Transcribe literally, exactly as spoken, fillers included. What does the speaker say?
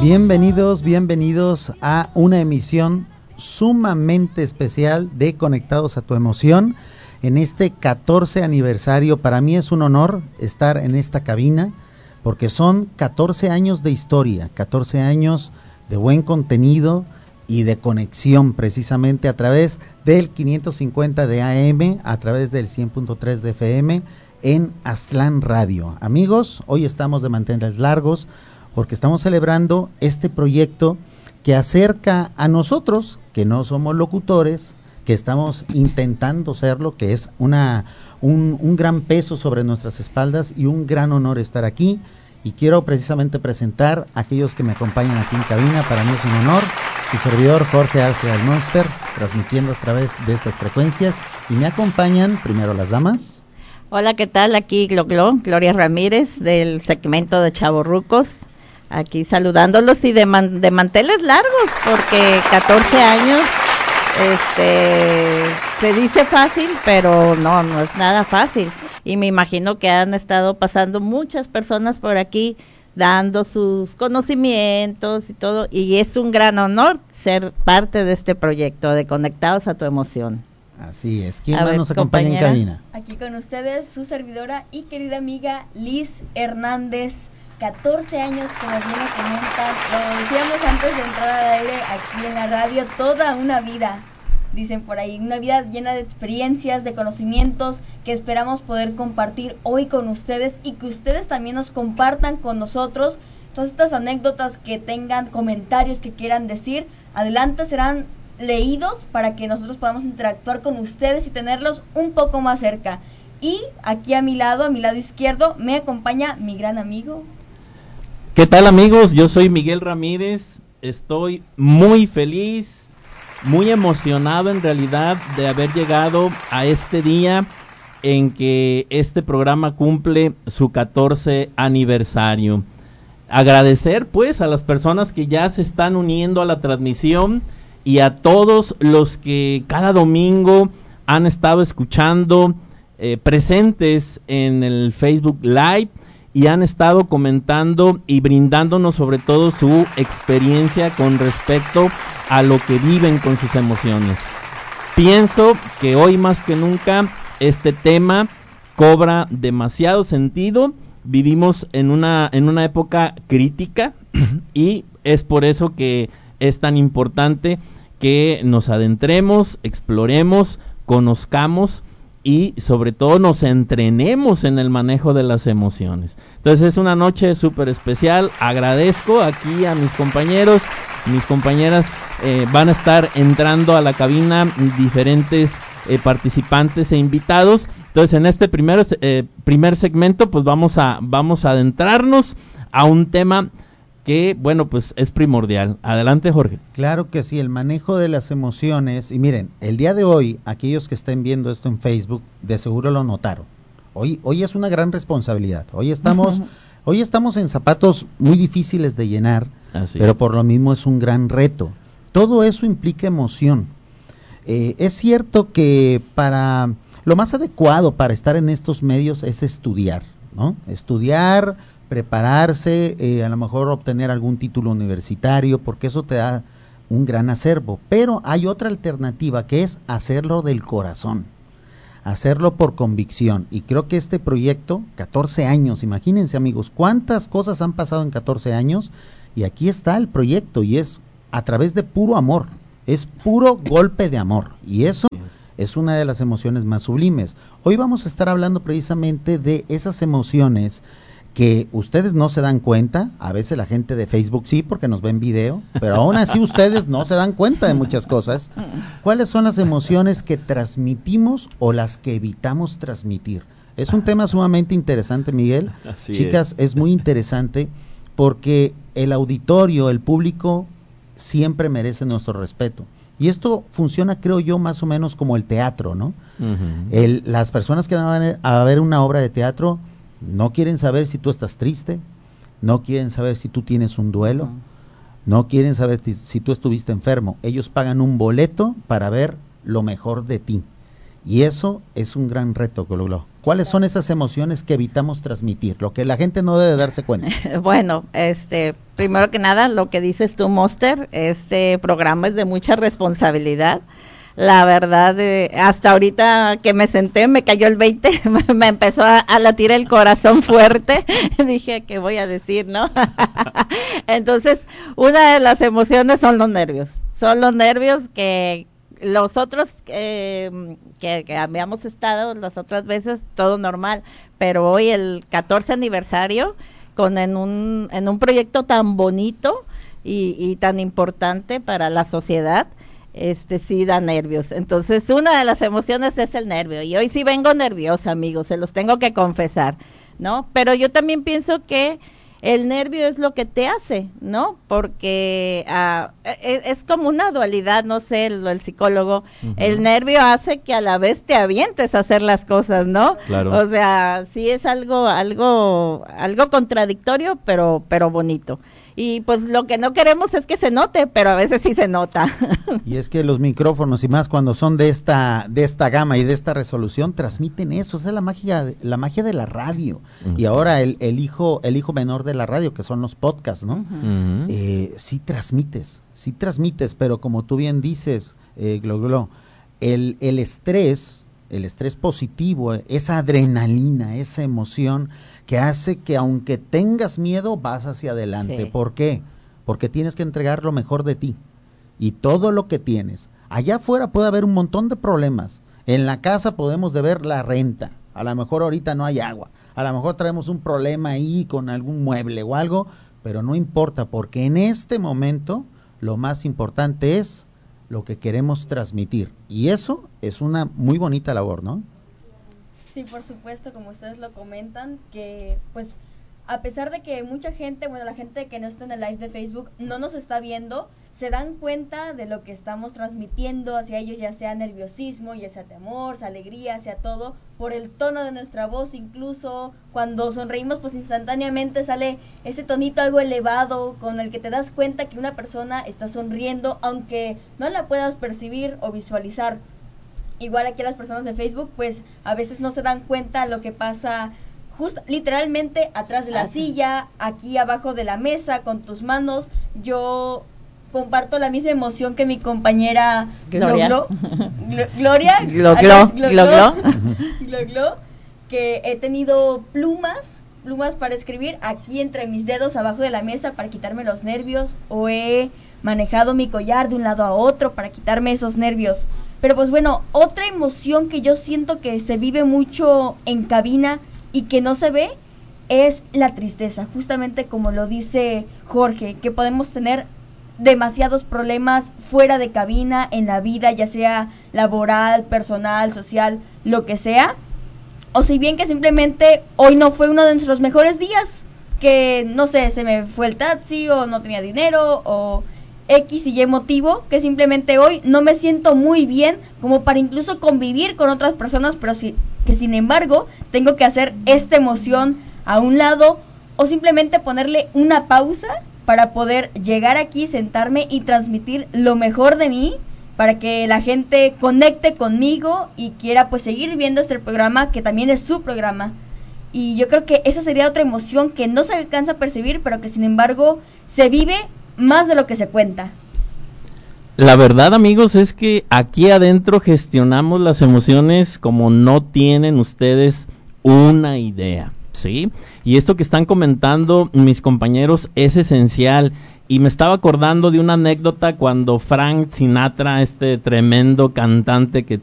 Bienvenidos, bienvenidos a una emisión sumamente especial de Conectados a tu Emoción. En este catorce aniversario, para mí es un honor estar en esta cabina, porque son catorce años de historia, catorce años de buen contenido y de conexión, precisamente a través del quinientos cincuenta de A M, a través del cien punto tres de F M, en Aztlán Radio. Amigos, hoy estamos de mantenerles largos, porque estamos celebrando este proyecto que acerca a nosotros, que no somos locutores, que estamos intentando serlo, que es una un, un gran peso sobre nuestras espaldas y un gran honor estar aquí. Y quiero precisamente presentar a aquellos que me acompañan aquí en cabina. Para mí es un honor, su servidor Jorge Arce del Monster, transmitiendo a través de estas frecuencias, y me acompañan primero las damas. Hola, ¿qué tal? Aquí Glo Glo, Gloria Ramírez, del segmento de Chavorrucos, aquí saludándolos y de, man de manteles largos, porque catorce años, este, se dice fácil, pero no, no es nada fácil. Y me imagino que han estado pasando muchas personas por aquí dando sus conocimientos y todo, y es un gran honor ser parte de este proyecto de Conectados a tu Emoción. Así es. ¿Quién más nos acompaña en cabina? Aquí con ustedes, su servidora y querida amiga Liz Hernández. catorce años, como bien lo comentan, lo decíamos antes de entrar al aire aquí en la radio, toda una vida, dicen por ahí, una vida llena de experiencias, de conocimientos que esperamos poder compartir hoy con ustedes y que ustedes también nos compartan con nosotros todas estas anécdotas que tengan, comentarios que quieran decir. Adelante, serán leídos para que nosotros podamos interactuar con ustedes y tenerlos un poco más cerca. Y aquí a mi lado, a mi lado izquierdo, me acompaña mi gran amigo. ¿Qué tal, amigos? Yo soy Miguel Ramírez, estoy muy feliz, muy emocionado en realidad de haber llegado a este día en que este programa cumple su catorce aniversario. Agradecer pues a las personas que ya se están uniendo a la transmisión y a todos los que cada domingo han estado escuchando, eh, presentes en el Facebook Live, y han estado comentando y brindándonos sobre todo su experiencia con respecto a lo que viven con sus emociones. Pienso que hoy más que nunca este tema cobra demasiado sentido. Vivimos en una en una época crítica y es por eso que es tan importante que nos adentremos, exploremos, conozcamos y sobre todo nos entrenemos en el manejo de las emociones. Entonces es una noche súper especial. Agradezco aquí a mis compañeros, mis compañeras, eh, van a estar entrando a la cabina diferentes eh, participantes e invitados. Entonces en este primer, eh, primer segmento pues vamos a, vamos a adentrarnos a un tema que, bueno, pues es primordial. Adelante, Jorge. Claro que sí, el manejo de las emociones. Y miren, el día de hoy, aquellos que estén viendo esto en Facebook, de seguro lo notaron. Hoy, hoy es una gran responsabilidad. Hoy estamos, uh-huh. hoy estamos en zapatos muy difíciles de llenar, Así pero es. Por lo mismo es un gran reto. Todo eso implica emoción. Eh, es cierto que para lo más adecuado para estar en estos medios es estudiar, ¿no? Estudiar, prepararse, eh, a lo mejor obtener algún título universitario, porque eso te da un gran acervo. Pero hay otra alternativa, que es hacerlo del corazón, hacerlo por convicción. Y creo que este proyecto, catorce años, imagínense, amigos, cuántas cosas han pasado en catorce años, y aquí está el proyecto, y es a través de puro amor, es puro golpe de amor, y eso es una de las emociones más sublimes. Hoy vamos a estar hablando precisamente de esas emociones que ustedes no se dan cuenta. A veces la gente de Facebook sí, porque nos ven video, pero aún así ustedes no se dan cuenta de muchas cosas. ¿Cuáles son las emociones que transmitimos o las que evitamos transmitir? Es un tema sumamente interesante, Miguel. Así Chicas, es. es muy interesante porque el auditorio, el público, siempre merece nuestro respeto. Y esto funciona, creo yo, más o menos como el teatro, ¿no? Uh-huh. el, las personas que van a ver una obra de teatro no quieren saber si tú estás triste, no quieren saber si tú tienes un duelo, uh-huh. no quieren saber si, si tú estuviste enfermo. Ellos pagan un boleto para ver lo mejor de ti. Y eso es un gran reto, Glo Glo. ¿Cuáles son esas emociones que evitamos transmitir? Lo que la gente no debe darse cuenta. Bueno, este, primero que nada, lo que dices tú, Monster, este programa es de mucha responsabilidad. La verdad, eh, hasta ahorita que me senté, me cayó el veinte, me empezó a, a latir el corazón fuerte. Dije, ¿qué voy a decir, no? Entonces, una de las emociones son los nervios. Son los nervios que los otros eh, que, que habíamos estado las otras veces, todo normal, pero hoy el catorce aniversario, con en un, en un proyecto tan bonito y, y tan importante para la sociedad, este sí da nervios. Entonces, una de las emociones es el nervio, y hoy sí vengo nerviosa, amigos, se los tengo que confesar, ¿no? Pero yo también pienso que el nervio es lo que te hace, ¿no? Porque uh, es, es como una dualidad, no sé, el, el psicólogo, uh-huh. El nervio hace que a la vez te avientes a hacer las cosas, ¿no? Claro. O sea, sí es algo, algo, algo contradictorio, pero, pero bonito. Y pues lo que no queremos es que se note, pero a veces sí se nota. Y es que los micrófonos, y más cuando son de esta de esta gama y de esta resolución, transmiten eso. Esa es la magia, la magia de la radio. Uh-huh. Y ahora el, el hijo el hijo menor de la radio, que son los podcasts, ¿no? Uh-huh. Eh, sí transmites, sí transmites, pero como tú bien dices, eh, Glo, Glo, el, el estrés, el estrés positivo, esa adrenalina, esa emoción que hace que aunque tengas miedo, vas hacia adelante. Sí. ¿Por qué? Porque tienes que entregar lo mejor de ti y todo lo que tienes. Allá afuera puede haber un montón de problemas. En la casa podemos deber la renta. A lo mejor ahorita no hay agua. A lo mejor traemos un problema ahí con algún mueble o algo, pero no importa, porque en este momento lo más importante es lo que queremos transmitir. Y eso es una muy bonita labor, ¿no? Sí, por supuesto, como ustedes lo comentan, que pues a pesar de que mucha gente, bueno, la gente que no está en el live de Facebook no nos está viendo, se dan cuenta de lo que estamos transmitiendo hacia ellos, ya sea nerviosismo, ya sea temor, sea alegría, sea todo, por el tono de nuestra voz. Incluso cuando sonreímos, pues instantáneamente sale ese tonito algo elevado con el que te das cuenta que una persona está sonriendo, aunque no la puedas percibir o visualizar. Igual aquí las personas de Facebook, pues a veces no se dan cuenta lo que pasa justo, literalmente atrás de la silla, aquí abajo de la mesa, con tus manos. Yo comparto la misma emoción que mi compañera Gloria, Glo, Glo, Gloria, Glo, Glo, Glo, Glo, Glo, Glo, que he tenido plumas, plumas para escribir aquí entre mis dedos abajo de la mesa para quitarme los nervios, o he manejado mi collar de un lado a otro para quitarme esos nervios. Pero pues bueno, otra emoción que yo siento que se vive mucho en cabina y que no se ve es la tristeza, justamente como lo dice Jorge, que podemos tener demasiados problemas fuera de cabina en la vida, ya sea laboral, personal, social, lo que sea, o si bien que simplemente hoy no fue uno de nuestros mejores días, que no sé, se me fue el taxi o no tenía dinero o X y Y motivo, que simplemente hoy no me siento muy bien como para incluso convivir con otras personas, pero sí, que sin embargo tengo que hacer esta emoción a un lado o simplemente ponerle una pausa para poder llegar aquí, sentarme y transmitir lo mejor de mí para que la gente conecte conmigo y quiera pues seguir viendo este programa, que también es su programa. Y yo creo que esa sería otra emoción que no se alcanza a percibir, pero que sin embargo se vive más de lo que se cuenta. La verdad, amigos, es que aquí adentro gestionamos las emociones como no tienen ustedes una idea, ¿sí? Y esto que están comentando mis compañeros es esencial. Y me estaba acordando de una anécdota cuando Frank Sinatra, este tremendo cantante que